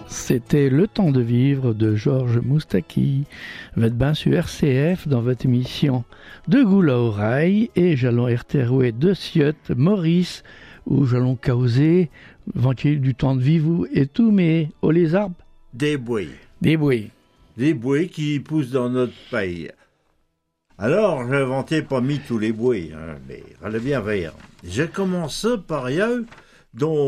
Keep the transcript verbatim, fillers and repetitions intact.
C'était Le temps de vivre de Georges Moustaki. Vous êtes bien sur R C F dans votre émission De Goula au Rail et j'allons interviewer de Siot, Maurice, où j'allons causer ventil du temps de vivre et tout, mais oh les arbres. Des bouées. Des bouées. Des bouées qui poussent dans notre pays. Alors, je n'inventais pas mis tous les bouées, hein, mais allez bien voir. J'ai commencé par eux, dont